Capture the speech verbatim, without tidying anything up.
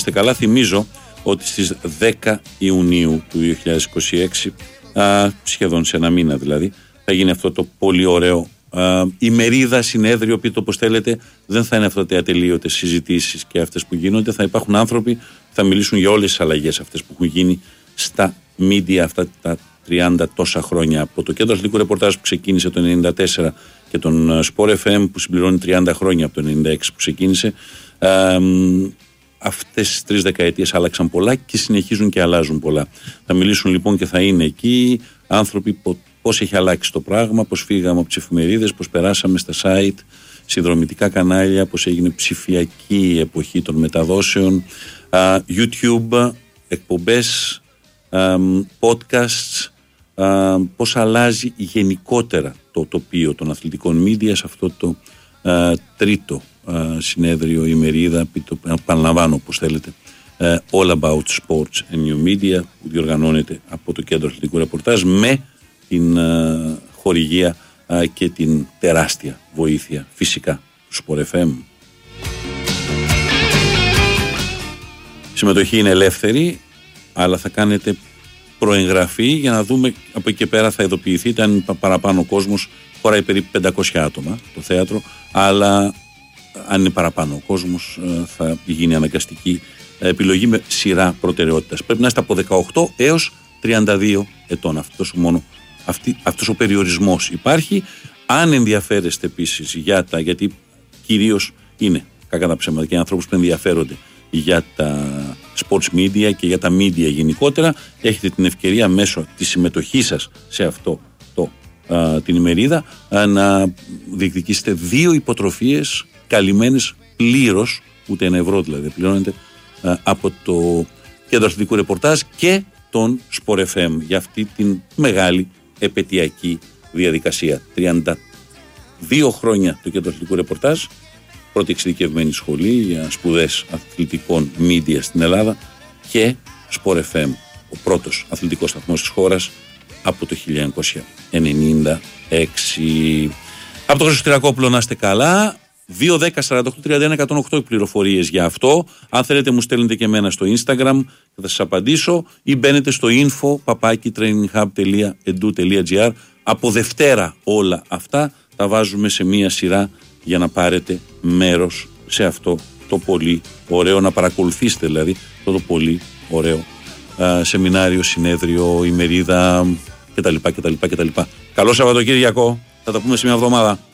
είστε καλά. Θυμίζω ότι στις δέκα Ιουνίου του δύο χιλιάδες είκοσι έξι, α, σχεδόν σε ένα μήνα δηλαδή, θα γίνει αυτό το πολύ ωραίο α, ημερίδα, συνέδριο, πείτε το όπως θέλετε. Δεν θα είναι αυτό τα ατελείωτες συζητήσεις και αυτές που γίνονται. Θα υπάρχουν άνθρωποι που θα μιλήσουν για όλες τις αλλαγές αυτές που έχουν γίνει στα media αυτά τα τριάντα τόσα χρόνια, από το Κέντρο Αθλητικού Ρεπορτάζ που ξεκίνησε το ενενήντα τέσσερα και τον Sport εφ εμ που συμπληρώνει τριάντα χρόνια από το ενενήντα έξι που ξεκίνησε. Α, αυτές τις τρεις δεκαετίες άλλαξαν πολλά και συνεχίζουν και αλλάζουν πολλά. Θα μιλήσουν λοιπόν και θα είναι εκεί άνθρωποι πώς έχει αλλάξει το πράγμα, πώς φύγαμε από τις εφημερίδες, πώς περάσαμε στα site, συνδρομητικά κανάλια, πώς έγινε ψηφιακή εποχή των μεταδόσεων, α, YouTube, εκπομπές, α, podcasts, α, πώς αλλάζει γενικότερα το τοπίο των αθλητικών media σε αυτό το α, τρίτο α, συνέδριο, ημερίδα, επαναλαμβάνω όπως θέλετε, uh, All About Sports and New Media, που διοργανώνεται από το Κέντρο Αθλητικού Ρεπορτάζ με την uh, χορηγία uh, και την τεράστια βοήθεια φυσικά του Sport εφ εμ. Η συμμετοχή είναι ελεύθερη, αλλά θα κάνετε προεγγραφή για να δούμε από εκεί και πέρα, θα ειδοποιηθείτε αν παραπάνω ο κόσμος. Χωράει περίπου πεντακόσια άτομα το θέατρο, αλλά αν είναι παραπάνω ο κόσμος θα γίνει αναγκαστική επιλογή με σειρά προτεραιότητας. Πρέπει να είστε από δεκαοκτώ έως τριάντα δύο ετών. Αυτός, μόνο, αυτή, αυτός ο περιορισμός υπάρχει. Αν ενδιαφέρεστε επίσης για τα, γιατί κυρίως είναι κακά τα ψέματα και ανθρώπους που ενδιαφέρονται για τα sports media και για τα media γενικότερα, έχετε την ευκαιρία μέσω της συμμετοχής σας σε αυτό το, α, την ημερίδα α, να διεκδικήσετε δύο υποτροφίες καλυμμένες πλήρως, ούτε ένα ευρώ δηλαδή πληρώνετε, α, από το Κέντρο Αθλητικού Ρεπορτάζ και τον Sport εφ εμ για αυτή την μεγάλη επετειακή διαδικασία. τριάντα δύο χρόνια το Κέντρο Αθλητικού Ρεπορτάζ, πρώτη εξειδικευμένη σχολή για σπουδές αθλητικών media στην Ελλάδα, και Sport εφ εμ, ο πρώτος αθλητικός σταθμός της χώρας από το χίλια εννιακόσια ενενήντα έξι. Από το Χρυστηρακόπουλο να είστε καλά. δύο δέκα σαράντα οκτώ τριάντα ένα εκατόν οκτώ οι πληροφορίες για αυτό. Αν θέλετε μου στέλνετε και εμένα στο Instagram και θα σας απαντήσω, ή μπαίνετε στο info παπάκι traininghub τελεία edu τελεία gr. Από Δευτέρα όλα αυτά τα βάζουμε σε μία σειρά για να πάρετε μέρος σε αυτό το πολύ ωραίο, να παρακολουθήσετε δηλαδή αυτό το πολύ ωραίο α, σεμινάριο, συνέδριο, ημερίδα κτλ. κτλ, κτλ. Καλό Σαββατοκύριακο, θα τα πούμε σε μια εβδομάδα.